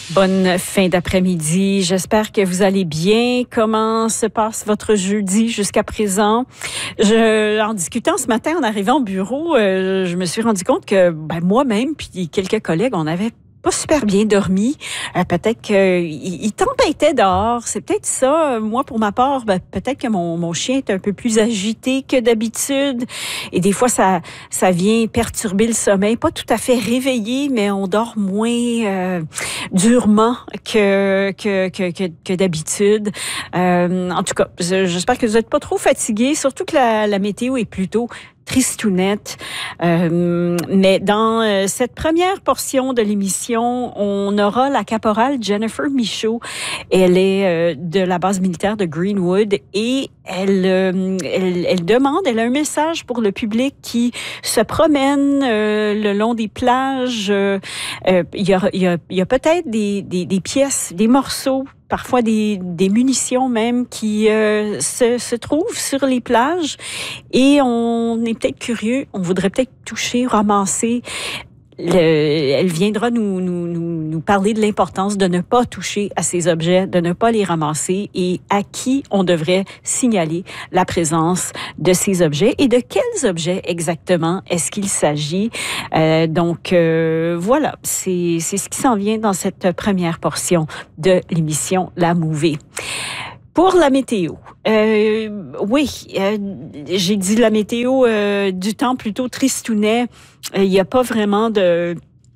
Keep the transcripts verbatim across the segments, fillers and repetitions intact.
Bonne fin d'après-midi. J'espère que vous allez bien. Comment se passe votre jeudi jusqu'à présent? Je, en discutant ce matin, en arrivant au bureau, euh, je me suis rendu compte que ben, moi-même puis quelques collègues, on avait pas super bien dormi. Euh, peut-être qu'il il tempêtait dehors. C'est peut-être ça. Moi, pour ma part, ben, peut-être que mon, mon chien est un peu plus agité que d'habitude. Et des fois, ça, ça vient perturber le sommeil. Pas tout à fait réveillé, mais on dort moins euh, durement que, que, que, que, que d'habitude. Euh, en tout cas, j'espère que vous n'êtes pas trop fatigués, surtout que la, la météo est plutôt tristounette. Euh, mais dans euh, cette première portion de l'émission, on aura la caporale Jennifer Michaud. Elle est euh, de la base militaire de Greenwood et elle, euh, elle, elle demande, elle a un message pour le public qui se promène euh, le long des plages. Euh, euh, il y a, il y a, il y a peut-être des, des, des pièces, des morceaux, parfois des, des munitions même qui euh, se, se trouvent sur les plages et on est peut-être curieux, on voudrait peut-être toucher, ramasser. Le, elle viendra nous, nous, nous, nous parler de l'importance de ne pas toucher à ces objets, de ne pas les ramasser et à qui on devrait signaler la présence de ces objets et de quels objets exactement est-ce qu'il s'agit. Euh, donc euh, voilà, c'est, c'est ce qui s'en vient dans cette première portion de l'émission La Mouvée. Pour la météo, euh, oui, euh, j'ai dit la météo euh, du temps plutôt tristounet. Il n'y a pas vraiment de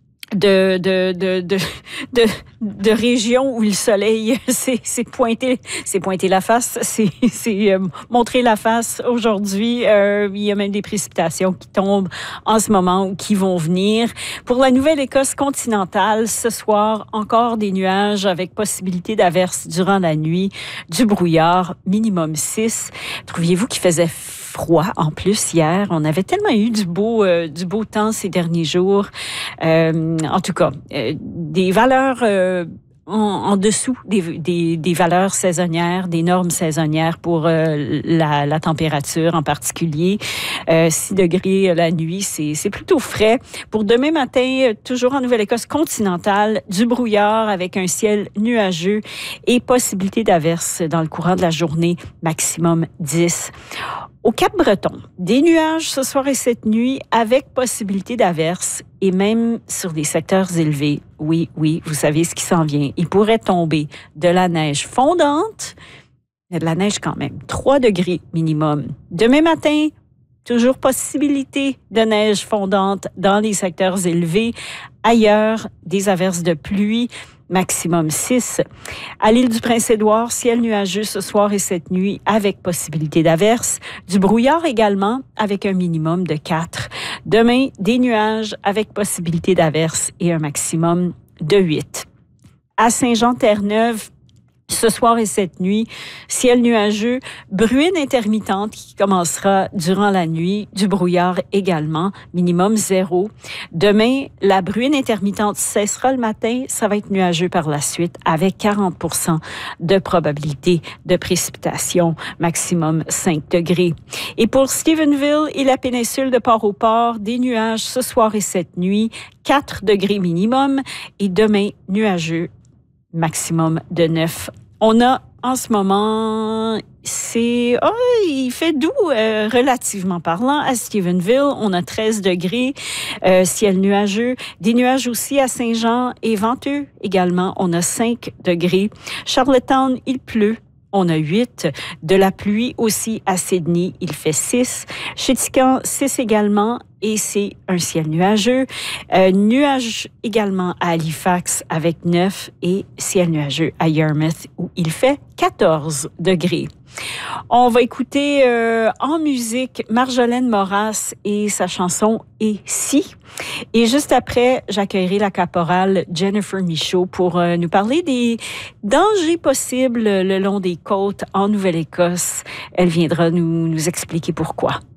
de de de de de, de région où le soleil s'est c'est pointé c'est pointé la face, c'est c'est euh, montré la face aujourd'hui. Euh, il y a même des précipitations qui tombent en ce moment ou qui vont venir. Pour la Nouvelle-Écosse continentale, ce soir, encore des nuages avec possibilité d'averses durant la nuit, du brouillard, minimum six. Trouviez-vous qu'il faisait froid en plus hier? On avait tellement eu du beau euh, du beau temps ces derniers jours. Euh, en tout cas, euh, des valeurs euh, en, en dessous des, des, des valeurs saisonnières, des normes saisonnières pour euh, la, la température en particulier. Euh, six degrés la nuit, c'est, c'est plutôt frais. Pour demain matin, toujours en Nouvelle-Écosse continentale, du brouillard avec un ciel nuageux et possibilité d'averses dans le courant de la journée, maximum dix. Au Cap-Breton, des nuages ce soir et cette nuit avec possibilité d'averses et même sur des secteurs élevés. Oui, oui, vous savez ce qui s'en vient. Il pourrait tomber de la neige fondante, mais de la neige quand même. trois degrés minimum. Demain matin, toujours possibilité de neige fondante dans les secteurs élevés. Ailleurs, des averses de pluie. Maximum six. À l'île du Prince-Édouard, ciel nuageux ce soir et cette nuit avec possibilité d'averses. Du brouillard également avec un minimum de quatre. Demain, des nuages avec possibilité d'averses et un maximum de huit. À Saint-Jean-Terre-Neuve, ce soir et cette nuit, ciel nuageux, bruine intermittente qui commencera durant la nuit, du brouillard également, minimum zéro. Demain, la bruine intermittente cessera le matin, ça va être nuageux par la suite avec quarante pour cent de probabilité de précipitation, maximum cinq degrés. Et pour Stephenville et la péninsule de Port-au-Port, des nuages ce soir et cette nuit, quatre degrés minimum et demain, nuageux, maximum de neuf. On a en ce moment, c'est, oh, il fait doux, euh, relativement parlant, à Stephenville. On a treize degrés, euh, ciel nuageux. Des nuages aussi à Saint-Jean et venteux également. On a cinq degrés. Charlottetown, il pleut. On a huit. De la pluie aussi à Sydney, il fait six. Chéticamp, six également. Et c'est un ciel nuageux. Euh, nuage également à Halifax avec neuf et ciel nuageux à Yarmouth où il fait quatorze degrés. On va écouter euh, en musique Marjolaine Moras et sa chanson « Et si ». Et juste après, j'accueillerai la caporale Jennifer Michaud pour euh, nous parler des dangers possibles le long des côtes en Nouvelle-Écosse. Elle viendra nous, nous expliquer pourquoi.